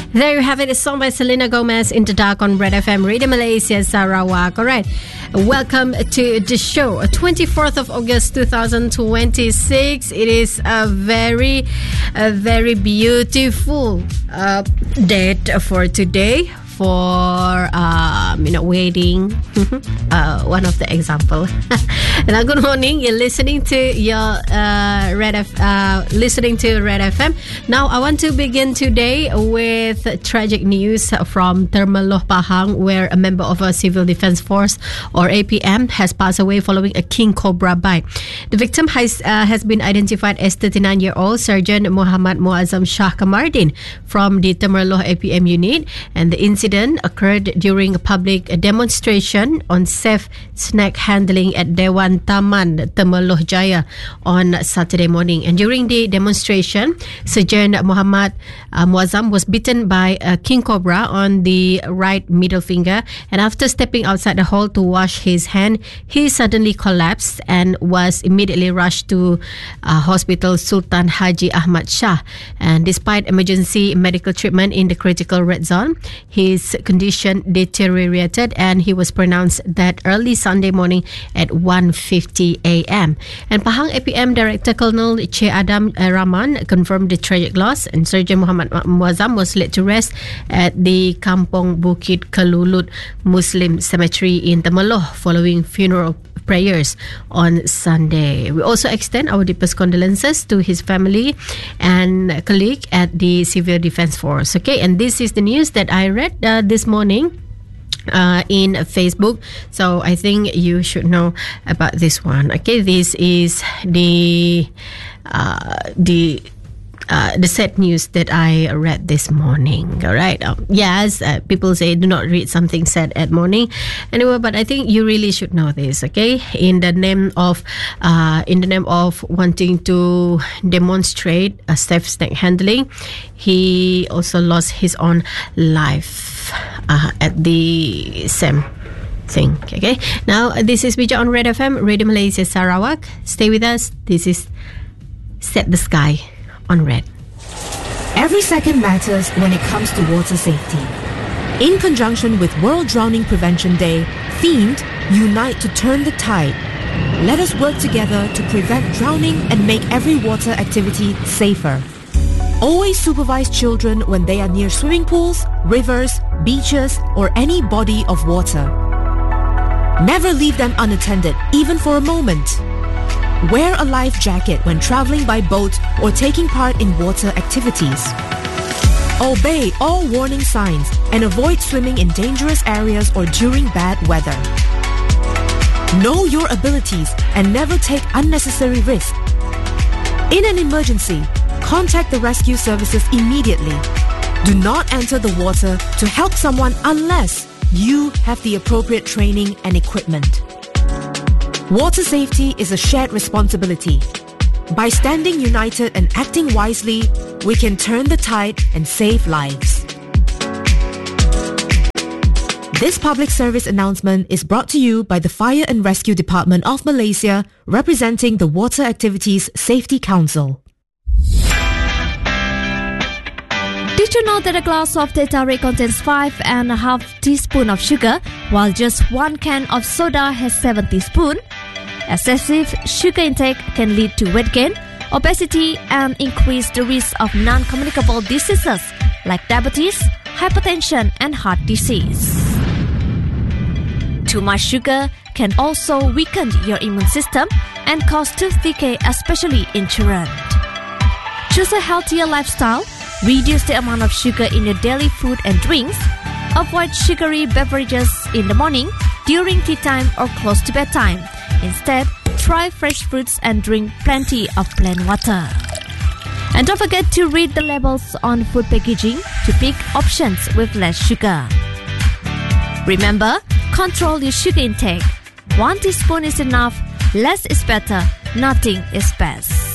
There you have it. A song by Selena Gomez, In the Dark on Red FM, Radio Malaysia, Sarawak. All right. Welcome to the show. 24th of August 2026. It is a very beautiful date for today. For wedding, one of the example. Now, good morning. You're listening to your Red FM. Now, I want to begin today with tragic news from Termeloh Pahang, where a member of a Civil Defence Force or APM has passed away following a king cobra bite. The victim has been identified as 39-year-old Sergeant Muhammad Muazzam Shah Kamardin from the Termeloh APM unit, and the incident occurred during a public demonstration on safe snack handling at Dewan Taman Termeloh Jaya on Saturday morning. And during the demonstration, Sergeant Muhammad Muazzam was bitten by a king cobra on the right middle finger, and after stepping outside the hall to wash his hand, he suddenly collapsed and was immediately rushed to Hospital Sultan Haji Ahmad Shah. And despite emergency medical treatment in the critical red zone, his condition deteriorated and he was pronounced dead early Sunday morning at 1:50 a.m. And Pahang APM Director Colonel Che Adam Rahman confirmed the tragic loss, and Sergeant Muhammad Muazzam was laid to rest at the Kampung Bukit Kelulut Muslim Cemetery in Termeloh following funeral prayers on Sunday. We also extend our deepest condolences to his family and colleague at the Civil Defence Force. Okay, and this is the news that I read this morning in Facebook, so I think you should know about this one. Okay, this is the sad news that I read this morning. All right. Yes, people say do not read something sad at morning. Anyway, but I think you really should know this. Okay, in the name of wanting to demonstrate a safe snack handling, he also lost his own life at the same thing. Okay. Now this is Bija on Red FM, Radio Malaysia Sarawak. Stay with us. This is Set the Sky on Red. Every second matters when it comes to water safety. In conjunction with World Drowning Prevention Day, themed Unite to Turn the Tide, let us work together to prevent drowning and make every water activity safer. Always supervise children when they are near swimming pools, rivers, beaches, or any body of water. Never leave them unattended, even for a moment. Wear a life jacket when traveling by boat or taking part in water activities. Obey all warning signs and avoid swimming in dangerous areas or during bad weather. Know your abilities and never take unnecessary risks. In an emergency, contact the rescue services immediately. Do not enter the water to help someone unless you have the appropriate training and equipment. Water safety is a shared responsibility. By standing united and acting wisely, we can turn the tide and save lives. This public service announcement is brought to you by the Fire and Rescue Department of Malaysia, representing the Water Activities Safety Council. Did you know that a glass of teh tarik contains 5.5 teaspoons of sugar, while just 1 can of soda has 7 teaspoons? Excessive sugar intake can lead to weight gain, obesity, and increase the risk of non-communicable diseases like diabetes, hypertension, and heart disease. Too much sugar can also weaken your immune system and cause tooth decay, especially in children. Choose a healthier lifestyle. Reduce the amount of sugar in your daily food and drinks. Avoid sugary beverages in the morning, during tea time, or close to bedtime. Instead, try fresh fruits and drink plenty of plain water. And don't forget to read the labels on food packaging to pick options with less sugar. Remember, control your sugar intake. 1 teaspoon is enough, less is better, nothing is best.